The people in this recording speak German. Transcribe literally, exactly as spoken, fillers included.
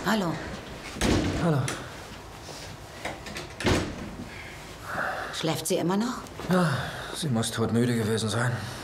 Hallo. Hallo. Schläft sie immer noch? Ja, sie muss todmüde gewesen sein.